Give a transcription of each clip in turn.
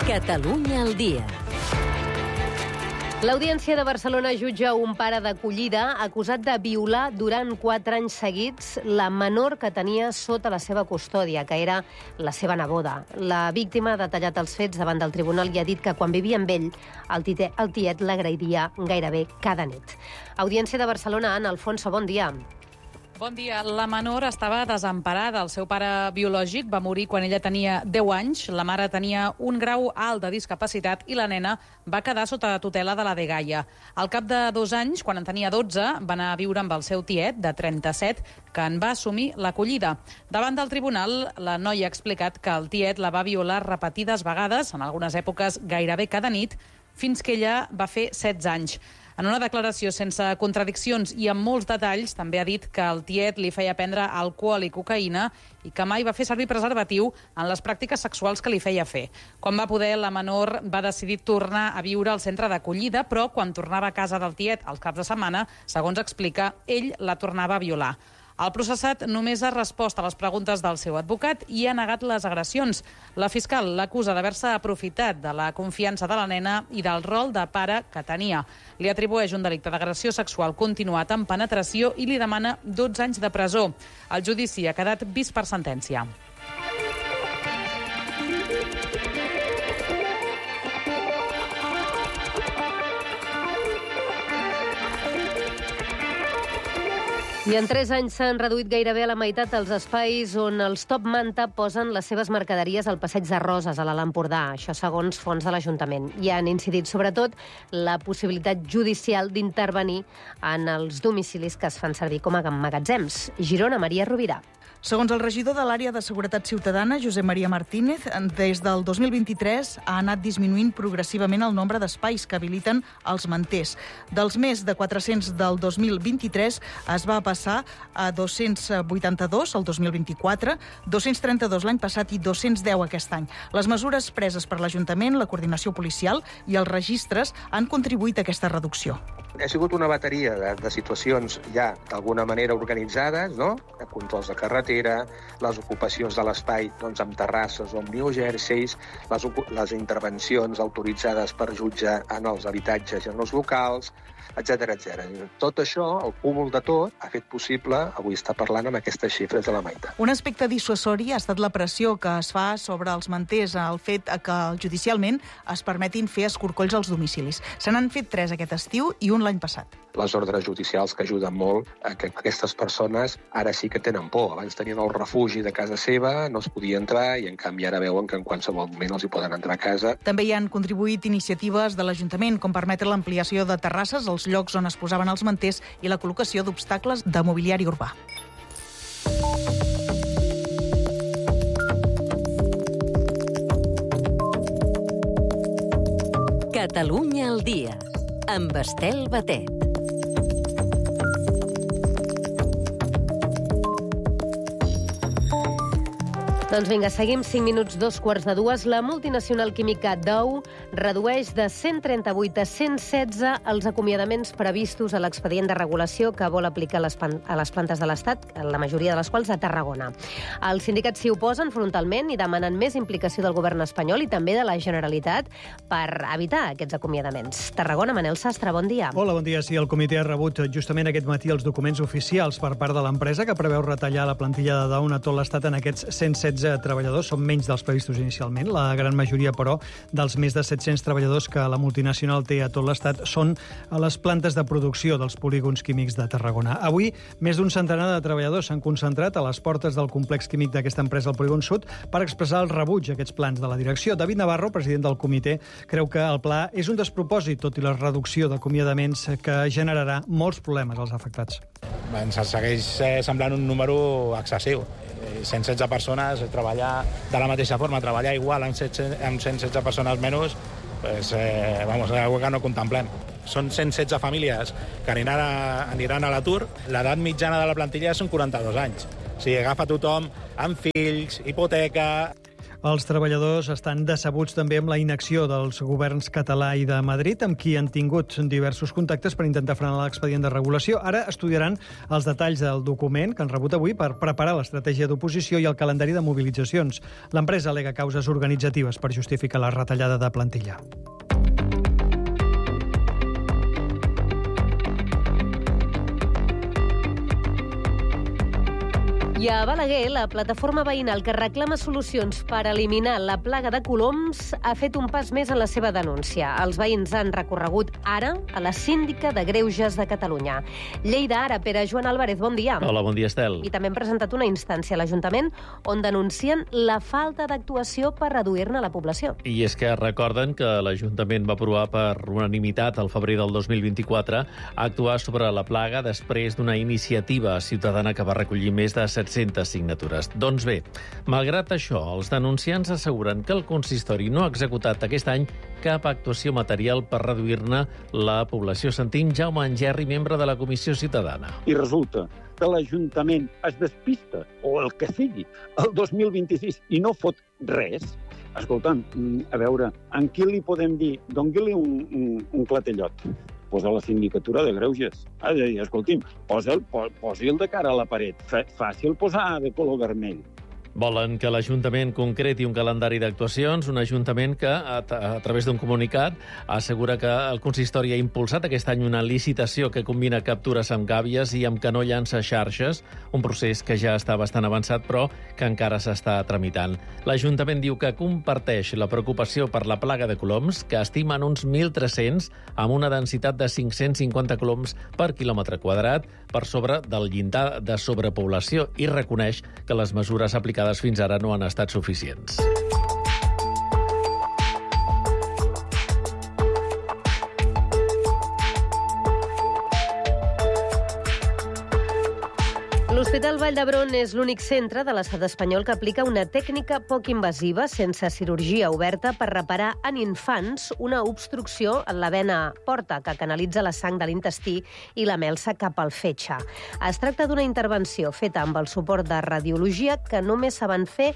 Catalunya al dia. L'Audiència de Barcelona jutja un pare d'acollida acusat de violar durant 4 anys seguits la menor que tenia sota la seva custòdia, que era la seva neboda. La víctima ha detallat els fets davant del tribunal i ha dit que quan vivia amb ell, el tiet l'agrairia gairebé cada nit. Audiència de Barcelona, Anna Alfonso, bon dia. Bon dia. La menor estava desemparada. El seu pare biològic va morir quan ella tenia 10 anys. La mare tenia un grau alt de discapacitat i la nena va quedar sota tutela de la dgaia. Al cap de 2 anys, quan en tenia 12, va anar a viure amb el seu tiet, de 37, que en va assumir l'acollida. Davant del tribunal, la noia ha explicat que el tiet la va violar repetides vegades, en algunes èpoques gairebé cada nit, fins que ella va fer 16 anys. En una declaració sense contradiccions i amb molts detalls, també ha dit que el tiet li feia prendre alcohol i cocaïna i que mai va fer servir preservatiu en les pràctiques sexuals que li feia fer. Quan va poder, la menor va decidir tornar a viure al centre d'acollida, però quan tornava a casa del tiet als caps de setmana, segons explica, ell la tornava a violar. El processat només ha respost a les preguntes del seu advocat i ha negat les agressions. La fiscal l'acusa d'haver-se aprofitat de la confiança de la nena i del rol de pare que tenia. Li atribueix un delicte d'agressió sexual continuat amb penetració i li demana 12 anys de presó. El judici ha quedat vist per sentència. I en 3 anys s'han reduït gairebé a la meitat els espais on els Top Manta posen les seves mercaderies al Passeig de Roses, a l'Alt Empordà, això segons fons de l'Ajuntament. I han incidit sobretot la possibilitat judicial d'intervenir en els domicilis que es fan servir com a magatzems. Girona, Maria Rovira. Segons el regidor de l'àrea de Seguretat Ciutadana, Josep Maria Martínez, des del 2023 ha anat disminuint progressivament el nombre d'espais que habiliten els manters. Dels més de 400 del 2023 es va passar a 282 el 2024, 232 l'any passat i 210 aquest any. Les mesures preses per l'Ajuntament, la coordinació policial i els registres han contribuït a aquesta reducció. Ha sigut una bateria de situacions ja d'alguna manera organitzades, no? De controls de carretera, les ocupacions de l'espai amb terrasses o amb new jerseys, les intervencions autoritzades per jutge en els habitatges i en els locals, etc. Tot això, el cúmul de tot, ha fet possible avui estar parlant amb aquestes xifres de la meitat. Un aspecte dissuasori ha estat la pressió que es fa sobre els manters, el fet que judicialment es permetin fer escorcolls als domicilis. Se n'han fet 3 aquest estiu i un l'any passat. Les ordres judicials que ajuden molt a que aquestes persones ara sí que tenen por. Abans tenien el refugi de casa seva, no es podia entrar i en canvi ara veuen que en qualsevol moment els hi poden entrar a casa. També hi han contribuït iniciatives de l'Ajuntament, com permetre l'ampliació de terrasses als llocs on es posaven els manters i la col·locació d'obstacles de mobiliari urbà. Catalunya al dia, amb Estel Batet. Doncs vinga, seguim 5 minuts, 2:15. La multinacional química Dow redueix de 138 a 116 els acomiadaments previstos a l'expedient de regulació que vol aplicar a les plantes de l'Estat, la majoria de les quals a Tarragona. Els sindicats s'hi oposen frontalment i demanen més implicació del govern espanyol i també de la Generalitat per evitar aquests acomiadaments. Tarragona, Manel Sastre, bon dia. Hola, bon dia. Sí, el comitè ha rebut justament aquest matí els documents oficials per part de l'empresa que preveu retallar la plantilla de Dow a tot l'Estat en aquests 116 treballadors, són menys dels previstos inicialment. La gran majoria, però, dels més de 700 treballadors que la multinacional té a tot l'Estat són a les plantes de producció dels polígons químics de Tarragona. Avui, més d'un centenar de treballadors s'han concentrat a les portes del complex químic d'aquesta empresa al polígon sud per expressar el rebuig a aquests plans de la direcció. David Navarro, president del comitè, creu que el pla és un despropòsit, tot i la reducció d'acomiadaments que generarà molts problemes als afectats. Ens segueix semblant un número excessiu. 116 persones, treballar de la mateixa forma, treballar igual amb 116 persones menys, és algo que no contemplem. Són 116 famílies que aniran a l'atur. L'edat mitjana de la plantilla són 42 anys. O sigui, agafa tothom amb fills, hipoteca. Els treballadors estan decebuts també amb la inacció dels governs català i de Madrid, amb qui han tingut diversos contactes per intentar frenar l'expedient de regulació. Ara estudiaran els detalls del document que han rebut avui per preparar l'estratègia d'oposició i el calendari de mobilitzacions. L'empresa al·lega causes organitzatives per justificar la retallada de plantilla. I a Balaguer, la plataforma veïnal que reclama solucions per eliminar la plaga de coloms ha fet un pas més en la seva denúncia. Els veïns han recorregut ara a la síndica de Greuges de Catalunya. Lleida, ara, Pere Joan Álvarez, bon dia. Hola, bon dia, Estel. I també han presentat una instància a l'Ajuntament on denuncien la falta d'actuació per reduir-ne la població. I és que recorden que l'Ajuntament va aprovar per unanimitat al febrer del 2024 actuar sobre la plaga després d'una iniciativa ciutadana que va recollir més de 700 signatures. Doncs bé, malgrat això, els denunciants asseguren que el consistori no ha executat aquest any cap actuació material per reduir-ne la població. Sentim Jaume Angerri, membre de la Comissió Ciutadana. I resulta que l'Ajuntament es despista, o el que sigui, el 2026 i no fot res. Escolta'm, a veure, en qui li podem dir? Doni-li un clatellot. Pues a la sindicatura de Greuges. Ha de dir, escolti'm, posi-el de cara a la paret. Fàcil posar de color vermell. Volen que l'Ajuntament concreti un calendari d'actuacions, un Ajuntament que, a través d'un comunicat, assegura que el consistori ha impulsat aquest any una licitació que combina captures amb gàbies i amb canó llança xarxes, un procés que ja està bastant avançat, però que encara s'està tramitant. L'Ajuntament diu que comparteix la preocupació per la plaga de coloms, que estimen uns 1.300, amb una densitat de 550 coloms per quilòmetre quadrat, per sobre del llindar de sobrepoblació, i reconeix que les mesures aplicades fins ara no han estat suficients. L'Hospital Vall d'Hebron és l'únic centre de l'estat espanyol que aplica una tècnica poc invasiva, sense cirurgia oberta, per reparar en infants una obstrucció en la vena porta que canalitza la sang de l'intestí i la melsa cap al fetge. Es tracta d'una intervenció feta amb el suport de radiologia que només saben fer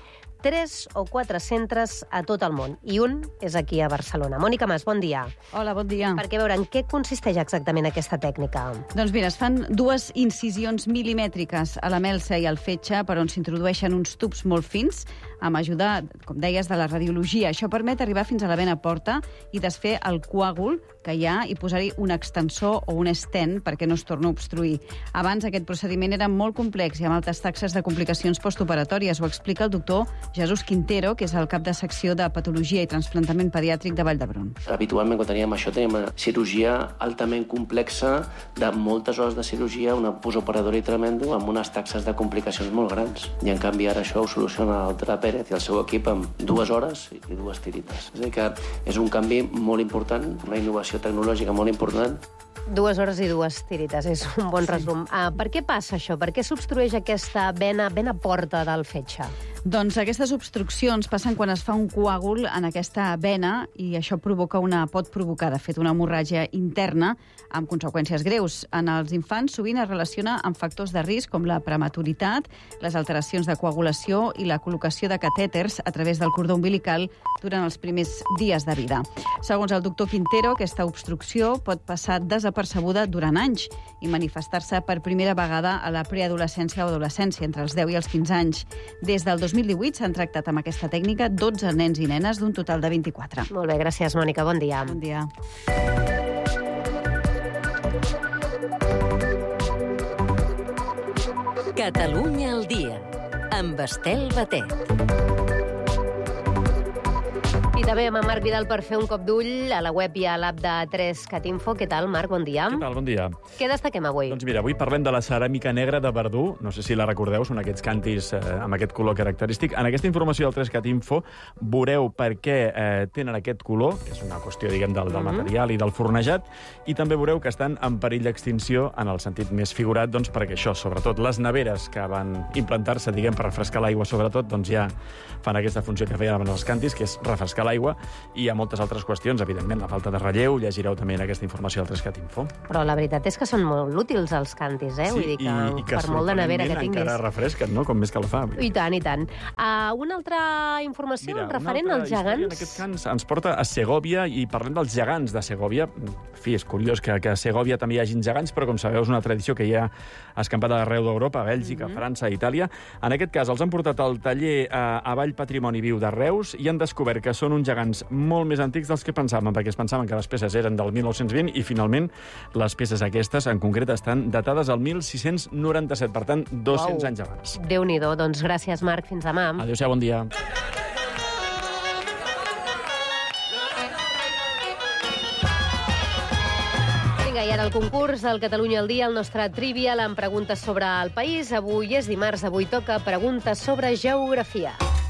3 o 4 centres a tot el món, i un és aquí a Barcelona. Mònica Mas, bon dia. Hola, bon dia. Perquè, a veure, en què consisteix exactament aquesta tècnica? Doncs mira, es fan 2 incisions milimètriques a la melsa i al fetge per on s'introdueixen uns tubs molt fins, amb ajuda, com deies, de la radiologia. Això permet arribar fins a la vena porta i desfer el coàgul que hi ha i posar-hi un extensor o un stent perquè no es torni a obstruir. Abans aquest procediment era molt complex i amb altes taxes de complicacions postoperatòries. Ho explica el doctor Jesús Quintero, que és el cap de secció de Patologia i Transplantament Pediàtric de Vall d'Hebron. Habitualment, quan teníem això, teníem una cirurgia altament complexa, de moltes hores de cirurgia, una postoperatòria tremendo, amb unes taxes de complicacions molt grans. I, en canvi, ara això ho soluciona el Dr. Pérez i el seu equip amb 2 hores i 2 tirites. És a dir, que és un canvi molt important, una innovació tecnològica molt important. 2 hores i 2 tirites, és un bon resum. Per què passa això? Per què s'obstrueix aquesta vena porta del fetge? Doncs aquestes obstruccions passen quan es fa un coàgul en aquesta vena i això pot provocar, de fet, una hemorràgia interna amb conseqüències greus. En els infants sovint es relaciona amb factors de risc com la prematuritat, les alteracions de coagulació i la col·locació de catèters a través del cordó umbilical durant els primers dies de vida. Segons el doctor Quintero, aquesta obstrucció pot passar desapercebuda durant anys i manifestar-se per primera vegada a la preadolescència o adolescència, entre els 10 i els 15 anys. Des del 2018 s'han tractat amb aquesta tècnica 12 nens i nenes d'un total de 24. Molt bé, gràcies, Mònica. Bon dia. Bon dia. Catalunya al dia, amb Estel Batet. I també amb en Marc Vidal per fer un cop d'ull a la web i a l'app de 3catinfo. Què tal, Marc? Bon dia. Què tal? Bon dia. Què destaquem avui? Doncs mira, avui parlem de la ceràmica negra de Verdú. No sé si la recordeu, són aquests cantis amb aquest color característic. En aquesta informació del 3catinfo veureu per què tenen aquest color, que és una qüestió, diguem, del material i del fornejat, i també veureu que estan en perill d'extinció en el sentit més figurat, doncs perquè això, sobretot les neveres que van implantar-se, diguem, per refrescar l'aigua, sobretot, doncs ja fan aquesta funció que feien abans els cantis, que és refrescar l'aigua l'aigua, i hi ha moltes altres qüestions, evidentment, la falta de relleu, llegireu també en aquesta informació al 3cat Info. Però la veritat és que són molt útils els cantis, Sí, vull dir i que per molt de nevera que tinguis. encara refresquen, no?, com més que la fa. I tant, i tant. Una altra informació referent als gegants. En aquest cas ens porta a Segòvia i parlem dels gegants de Segòvia. En fi, és curiós que a Segòvia també hi hagin gegants, però com sabeu és una tradició que hi ha escampada arreu d'Europa, a Bèlgica, França, Itàlia. En aquest cas els han portat al taller a Vall Patrimoni Viu de Reus i han descobert que són uns gegants molt més antics dels que pensàvem, perquè es pensaven que les peces eren del 1920 i finalment les peces aquestes en concret estan datades al 1697, per tant 200 anys abans. Déu-n'hi-do, doncs gràcies Marc, fins demà. Adéu-siau, bon dia. I ara el concurs del Catalunya al dia, el nostre Trivial amb preguntes sobre el país. Avui és dimarts, avui toca preguntes sobre geografia.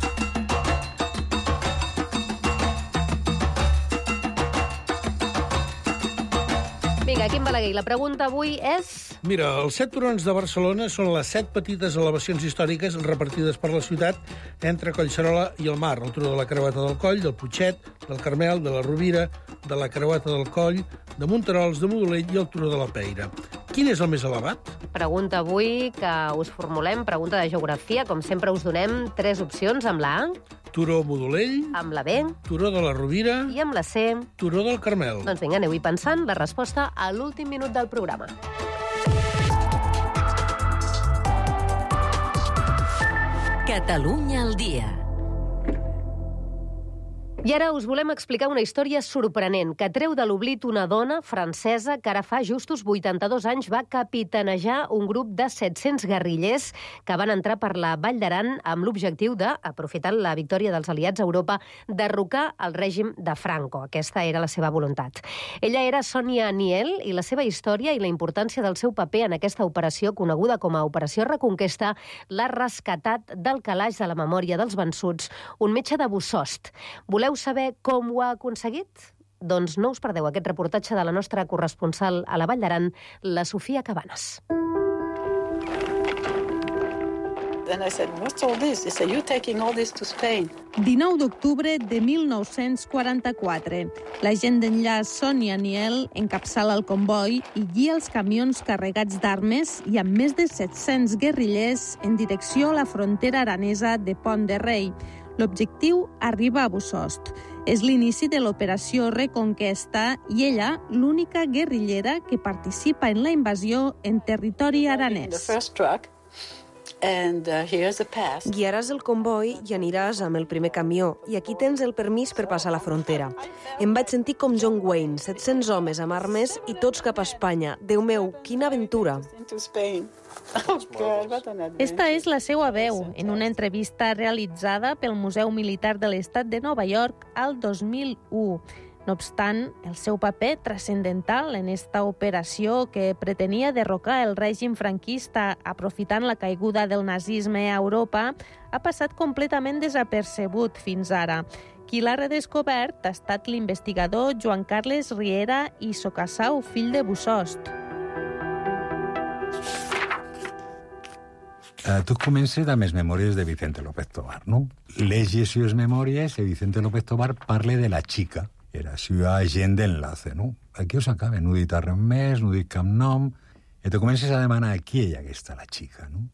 Vinga, Quim Balaguer, la pregunta avui és... Mira, els 7 turons de Barcelona són les 7 petites elevacions històriques repartides per la ciutat entre Collserola i el mar. El turó de la Creueta del Coll, del Putxet, del Carmel, de la Rovira, de la Creueta del Coll, de Monterols, de Modolell i el turó de la Peira. Quin és el més elevat? Pregunta avui que us formulem, pregunta de geografia. Com sempre us donem 3 opcions amb la A. Turó Modolell. Amb la B. Turó de la Rovira. I amb la C. Turó del Carmel. Doncs vinga, aneu-hi pensant la resposta a l'últim minut del programa. Catalunya al dia. I ara us volem explicar una història sorprenent que treu de l'oblit una dona francesa que ara fa justos 82 anys va capitanejar un grup de 700 guerrillers que van entrar per la Vall d'Aran amb l'objectiu de, aprofitant la victòria dels aliats a Europa, derrocar el règim de Franco. Aquesta era la seva voluntat. Ella era Sonia Niel i la seva història i la importància del seu paper en aquesta operació, coneguda com a Operació Reconquesta, l'ha rescatat del calaix de la memòria dels vençuts un metge de Bossòst. Voleu saber com ho ha aconseguit? Doncs no us perdeu aquest reportatge de la nostra corresponsal a la Vall d'Aran, la Sofia Cabanes. And I said, what's all this? They said, you're taking all this to Spain. 19 d'octubre de 1944. L'agent d'enllaç Sonia Niel encapçala el comboi i guia els camions carregats d'armes i amb més de 700 guerrillers en direcció a la frontera aranesa de Pont de Rei. L'objectiu arriba a Bossòst. És l'inici de l'operació Reconquesta i ella, l'única guerrillera que participa en la invasió en territori aranès. Guiaràs el comboi i aniràs amb el primer camió i aquí tens el permís per passar la frontera. Em vaig sentir com John Wayne, 700 homes amb armes i tots cap a Espanya. Déu meu, quina aventura! Esta és la seva veu en una entrevista realitzada pel Museu Militar de l'Estat de Nova York al 2001. No obstant, el seu paper transcendental en esta operació que pretenia derrocar el règim franquista aprofitant la caiguda del nazisme a Europa ha passat completament desapercebut fins ara. Qui l'ha redescobert ha estat l'investigador Joan Carles Riera i Socassau, fill de Bossòst. Tot comença amb les memòries de Vicente López Tovar, no? Llegeix les memòries i Vicente López Tovar parla de la xica. Era seva agent d'enlace, no? Aquí us acaba, no dit res més, no dit cap nom, i te comences a demanar qui és aquesta la xica, no?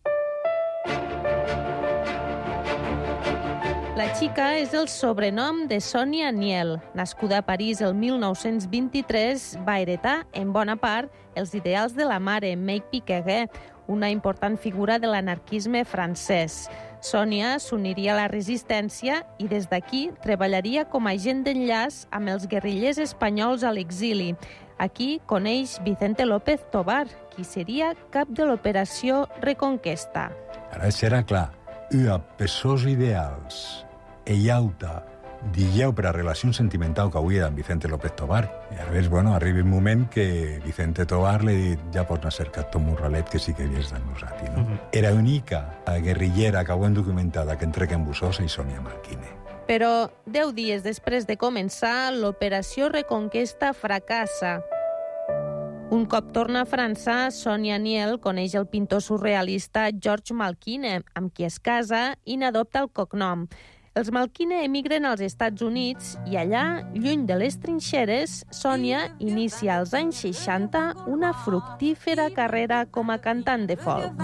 La xica és el sobrenom de Sonia Niel. Nascuda a París el 1923, va heretar, en bona part, els ideals de la mare, May Piqueguet, una important figura de l'anarquisme francès. Sonia s'uniria a la resistència i des d'aquí treballaria com a agent d'enllaç amb els guerrillers espanyols a l'exili. Aquí coneix Vicente López Tovar, qui seria cap de l'operació Reconquesta. Ara serà clar, ua pessos ideals, ellauta, digueu per a relació sentimental que avui era amb Vicente López Tovar. I a veure, bueno, arriba un moment que Vicente Tovar li dit ja pots anar a cercar ton morralet que sí que havies d'ennosat, no? Era única guerrillera que ho hem documentada que entrega en Bossòst i Sonia Marquine. Però 10 dies després de començar, l'operació Reconquesta fracassa. Un cop torna a França, Sonia Niel coneix el pintor surrealista Georges Malquine, amb qui es casa i n'adopta el cognom. Els Malkine emigren als Estats Units i allà, lluny de les trinxeres, Sònia inicia als anys 60 una fructífera carrera com a cantant de folk.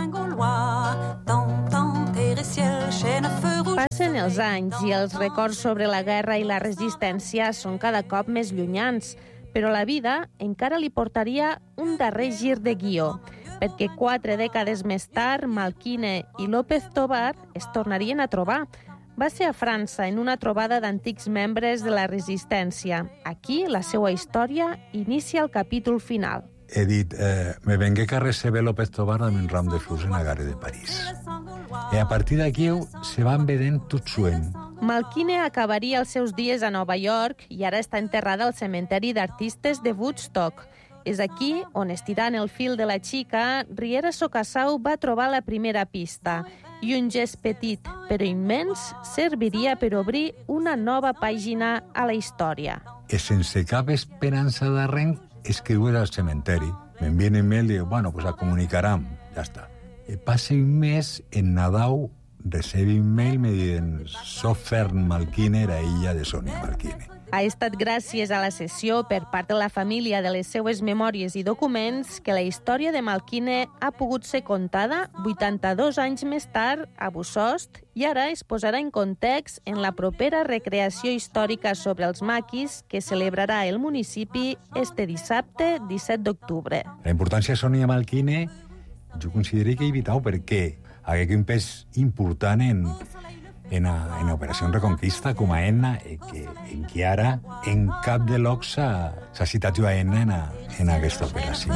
Passen els anys i els records sobre la guerra i la resistència són cada cop més llunyans, però la vida encara li portaria un darrer gir de guió, perquè 4 dècades més tard, Malkine i López Tovar es tornarien a trobar. Va ser a França, en una trobada d'antics membres de la resistència. Aquí, la seva història inicia el capítol final. He dit, me vengué que recebe López Tovar amb un ram de flors en la gare de París. I a partir d'aquí se van vedent tot suent. Malkine acabaria els seus dies a Nova York i ara està enterrada al cementeri d'artistes de Woodstock. És aquí on, estirant el fil de la xica, Riera Socasau va trobar la primera pista. I un gest petit, però immens, serviria per obrir una nova pàgina a la història. I sense cap esperança d'arrenc, escriure al cementeri. M'envien un mail i diu, bueno, pues a comunicaram, ja està. I passa un mes, en Nadal, recebi un mail me diuen Sofern Malkine era illa de Sònia Malkine. Ha estat gràcies a la cessió per part de la família de les seues memòries i documents que la història de Malkine ha pogut ser contada 82 anys més tard a Bussost i ara es posarà en context en la propera recreació històrica sobre els maquis que celebrarà el municipi este dissabte 17 d'octubre. La importància de Sònia Malkine jo considero que he evitat perquè hagué un pes important en Operació Reconquista com a Enna, en què ara en cap de llocs s'ha citat jo a Enna en aquesta operació.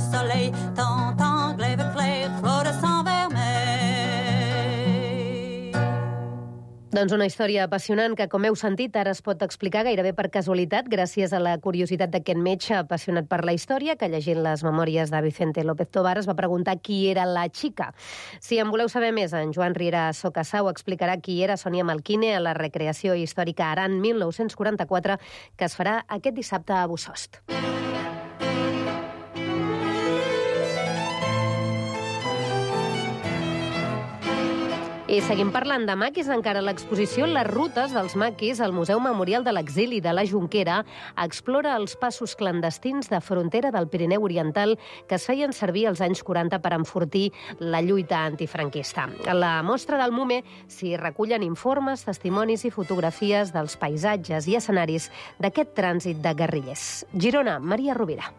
Doncs una història apassionant que, com heu sentit, ara es pot explicar gairebé per casualitat gràcies a la curiositat d'aquest metge apassionat per la història que, llegint les memòries de Vicente López Tovar, es va preguntar qui era la xica. Si en voleu saber més, en Joan Riera Socasau explicarà qui era Sònia Malkine a la recreació històrica Aran 1944 que es farà aquest dissabte a Bussost. I seguim parlant de maquis, encara l'exposició Les rutes dels maquis al Museu Memorial de l'Exili de la Jonquera explora els passos clandestins de frontera del Pirineu Oriental que es feien servir als anys 40 per enfortir la lluita antifranquista. A la mostra del MUME s'hi recullen informes, testimonis i fotografies dels paisatges i escenaris d'aquest trànsit de guerrillers. Girona, Maria Rovira.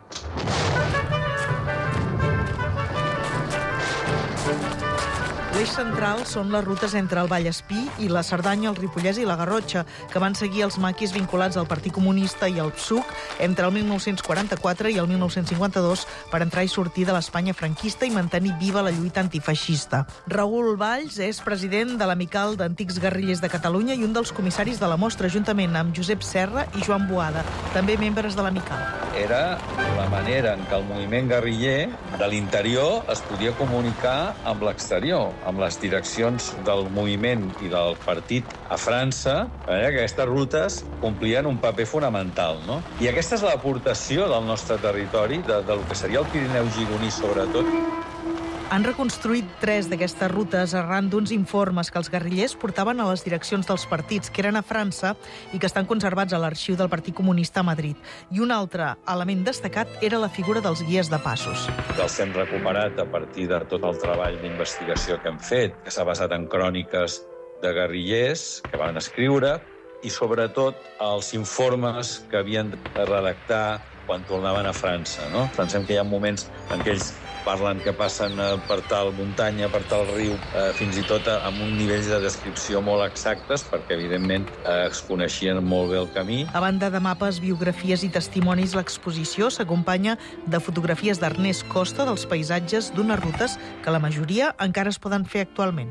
L'eix central són les rutes entre el Vallespí i la Cerdanya, el Ripollès i la Garrotxa, que van seguir els maquis vinculats al Partit Comunista i al PSUC entre el 1944 i el 1952 per entrar i sortir de l'Espanya franquista i mantenir viva la lluita antifeixista. Raül Valls és president de l'Amical d'Antics Guerrillers de Catalunya i un dels comissaris de la mostra, juntament amb Josep Serra i Joan Boada, també membres de l'Amical. Era la manera en què el moviment guerriller de l'interior es podia comunicar amb l'exterior, amb les direccions del moviment i del partit a França, que aquestes rutes complien un paper fonamental, no? I aquesta és l'aportació del nostre territori, del que seria el Pirineu gironí, sobretot. Han reconstruït 3 d'aquestes rutes arran d'uns informes que els guerrillers portaven a les direccions dels partits, que eren a França i que estan conservats a l'arxiu del Partit Comunista a Madrid. I un altre element destacat era la figura dels guies de passos. Els hem recuperat a partir de tot el treball d'investigació que hem fet, que s'ha basat en cròniques de guerrillers que van escriure i, sobretot, els informes que havien de redactar quan tornaven a França, no? Pensem que hi ha moments en què ells parlen que passen per tal muntanya, per tal riu, fins i tot amb un nivell de descripció molt exactes, perquè, evidentment, es coneixien molt bé el camí. A banda de mapes, biografies i testimonis, l'exposició s'acompanya de fotografies d'Ernest Costa dels paisatges d'unes rutes que la majoria encara es poden fer actualment.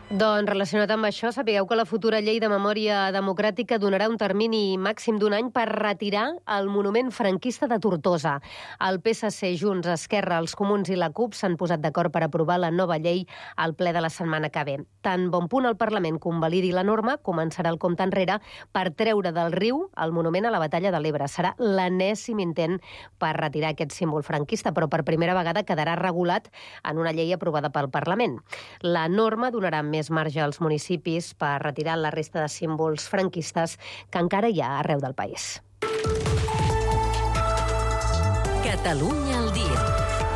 Doncs relacionat amb això, sapigueu que la futura llei de memòria democràtica donarà un termini màxim d'un any per retirar el monument franquista de Tortosa. El PSC, Junts, Esquerra, els Comuns i la CUP s'han posat d'acord per aprovar la nova llei al ple de la setmana que ve. Tan bon punt el Parlament convalidi la norma, començarà el compte enrere per treure del riu el monument a la Batalla de l'Ebre. Serà l'enèsim intent per retirar aquest símbol franquista, però per primera vegada quedarà regulat en una llei aprovada pel Parlament. La norma donarà més marge als municipis per retirar la resta de símbols franquistes que encara hi ha arreu del país. Catalunya al dia.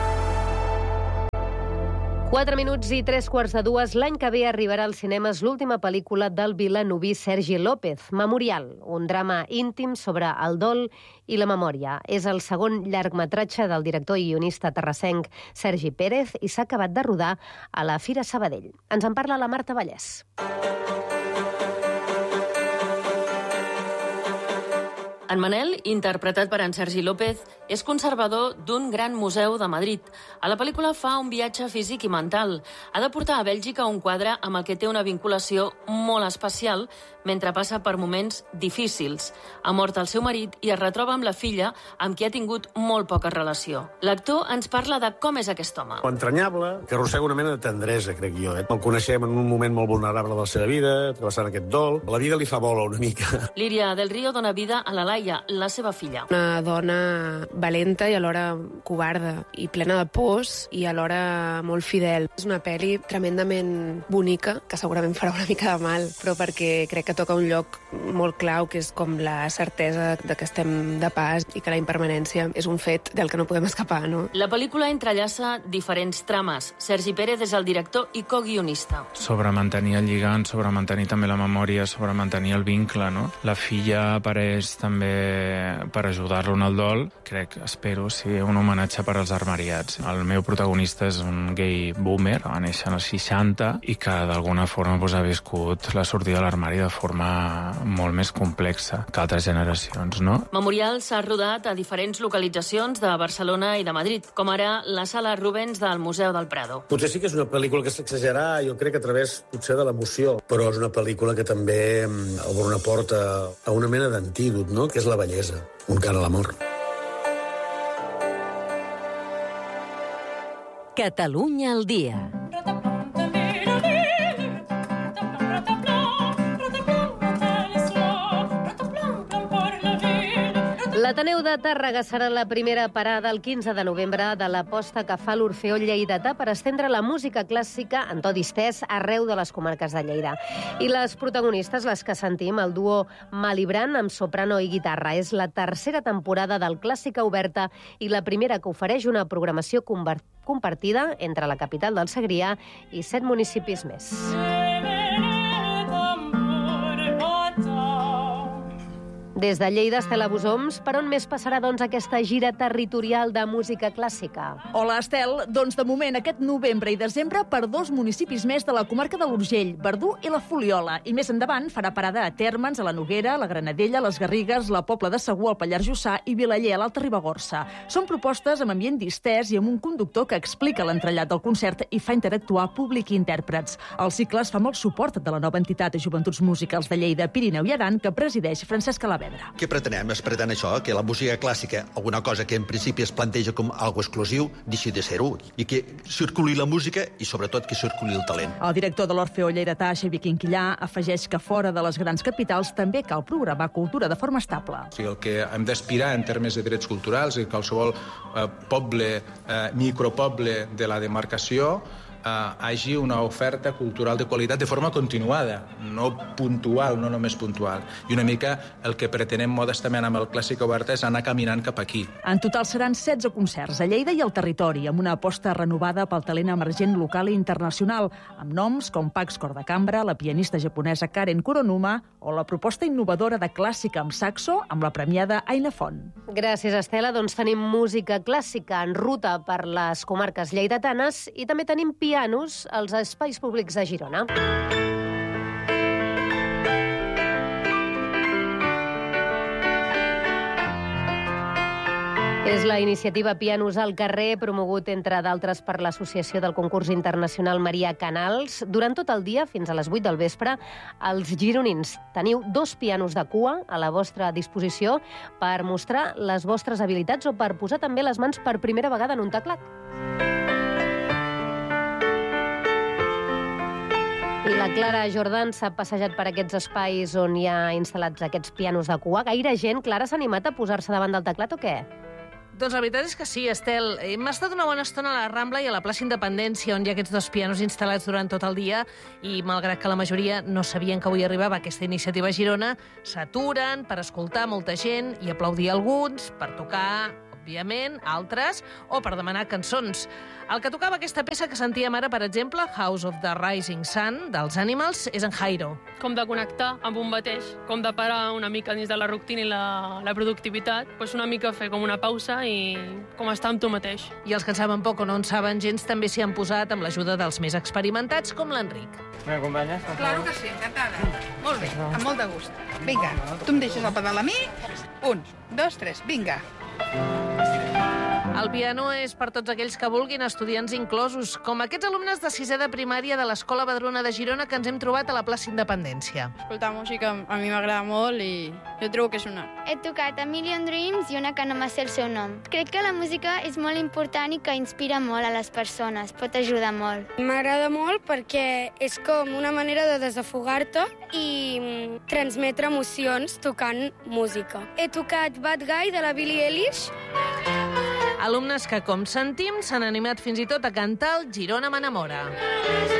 4 minuts i 3:15. L'any que ve arribarà als cinemes l'última pel·lícula del vilanoví Sergi López, Memorial, un drama íntim sobre el dol i la memòria. És el segon llargmetratge del director i guionista terrassenc Sergi Pérez i s'ha acabat de rodar a la Fira Sabadell. Ens en parla la Marta Vallès. En Manel, interpretat per en Sergi López, és conservador d'un gran museu de Madrid. A la pel·lícula fa un viatge físic i mental. Ha de portar a Bèlgica un quadre amb el que té una vinculació molt especial mentre passa per moments difícils. Ha mort el seu marit i es retroba amb la filla amb qui ha tingut molt poca relació. L'actor ens parla de com és aquest home. Entranyable, que arrossega una mena de tendresa, crec jo. El coneixem en un moment molt vulnerable de la seva vida, travessant aquest dol. La vida li fa bola una mica. Líria del Río dona vida a la Laia, la seva filla. Una dona valenta i alhora covarda i plena de pors i alhora molt fidel. És una pel·li tremendament bonica, que segurament farà una mica de mal, però perquè crec que toca un lloc molt clau, que és com la certesa de que estem de pas i que la impermanència és un fet del que no podem escapar, no? La pel·lícula entrellaça diferents trames. Sergi Pérez és el director i co-guionista. Sobre mantenir el lligam, sobre mantenir també la memòria, sobre mantenir el vincle, no? La filla apareix també per ajudar-lo en el dol, crec, espero, sí, un homenatge per als armariats. El meu protagonista és un gay boomer, va néixer als 60 i que d'alguna forma ha viscut la sortida de l'armari de forma molt més complexa que altres generacions, no? Memorial s'ha rodat a diferents localitzacions de Barcelona i de Madrid, com ara la Sala Rubens del Museu del Prado. Potser sí que és una pel·lícula que s'exagerarà, jo crec, a través potser de l'emoció, però és una pel·lícula que també obre una porta a una mena d'antídot, no?, que és la bellesa, un cant a l'amor. Catalunya al dia. L'Ateneu de Tàrrega serà la primera parada el 15 de novembre de l'aposta que fa l'Orfeó Lleidatà per estendre la música clàssica en to distès arreu de les comarques de Lleida. I les protagonistes, les que sentim, el duo Malibran amb soprano i guitarra. És la tercera temporada del Clàssica Oberta i la primera que ofereix una programació compartida entre la capital del Segrià i 7 municipis més. Des de Lleida, Estela Busoms, per on més passarà doncs aquesta gira territorial de música clàssica? Hola, Estel. Doncs de moment, aquest novembre i desembre per 2 municipis més de la comarca de l'Urgell, Verdú i la Fuliola. I més endavant farà parada a Térmens, a la Noguera, la Granadella, les Garrigues, la Pobla de Segur, el Pallars Jussà i Vilaller, a l'Alta Ribagorça. Són propostes amb ambient distès i amb un conductor que explica l'entrellat del concert i fa interactuar públic i intèrprets. El cicle es fa amb el suport de la nova entitat de Joventuts Musicals de Lleida, Pirineu i Aran, que presideix Francesc Alavedra. Què pretenem? Es pretén això, que la música clàssica, alguna cosa que en principi es planteja com algo exclusiu, deixi de ser-ho, i que circuli la música i sobretot que circuli el talent. El director de l'Orfeó Lleidatà, Xavier Quinquillà, afegeix que fora de les grans capitals també cal programar cultura de forma estable. O sigui, el que hem d'aspirar en termes de drets culturals és que qualsevol poble, micropoble de la demarcació hagi una oferta cultural de qualitat de forma continuada, no puntual, no només puntual. I una mica el que pretenem modestament amb el Clàssica Oberta és anar caminant cap aquí. En total seran 16 concerts a Lleida i al territori, amb una aposta renovada pel talent emergent local i internacional, amb noms com Pax Cordacambra, la pianista japonesa Karen Kuronuma o la proposta innovadora de clàssica amb saxo amb la premiada Aina Font. Gràcies, Estela. Doncs tenim música clàssica en ruta per les comarques lleidatanes i també tenim pianos als espais públics de Girona. És la iniciativa Pianos al carrer, promogut, entre d'altres, per l'Associació del Concurs Internacional Maria Canals. Durant tot el dia, fins a les 8 del vespre, els gironins teniu 2 pianos de cua a la vostra disposició per mostrar les vostres habilitats o per posar també les mans per primera vegada en un teclat. I la Clara Jordan s'ha passejat per aquests espais on hi ha instal·lats aquests pianos de cua. Gaire gent, Clara, s'ha animat a posar-se davant del teclat o què? Doncs la veritat és que sí, Estel. Hem estat una bona estona a la Rambla i a la plaça Independència, on hi ha aquests 2 pianos instal·lats durant tot el dia, i malgrat que la majoria no sabien que avui arribava aquesta iniciativa a Girona, s'aturen per escoltar molta gent i aplaudir alguns, per tocar, òbviament, altres, o per demanar cançons. El que tocava aquesta peça que sentíem ara, per exemple, House of the Rising Sun, dels Animals, és en Jairo. Com de connectar amb un mateix, com de parar una mica dins de la rutina i la productivitat, doncs una mica fer com una pausa i com estar amb tu mateix. I els que en saben poc o no en saben gens també s'hi han posat amb l'ajuda dels més experimentats, com l'Enric. M'acompanyes? Claro que sí, encantada. Molt bé, amb molt de gust. Vinga, tu em deixes el pedal a mi. 1, 2, 3, vinga. El piano és per tots aquells que vulguin, estudiants inclosos, com aquests alumnes de 6è de primària de l'Escola Badruna de Girona que ens hem trobat a la plaça Independència. Escoltar música a mi m'agrada molt i jo trobo que és un art. He tocat A Million Dreams i una que no me sé el seu nom. Crec que la música és molt important i que inspira molt a les persones, pot ajudar molt. M'agrada molt perquè és com una manera de desafogar-te i transmetre emocions tocant música. He tocat Bad Guy de la Billie Eilish. Alumnes que, com sentim, s'han animat fins i tot a cantar el Girona m'enamora.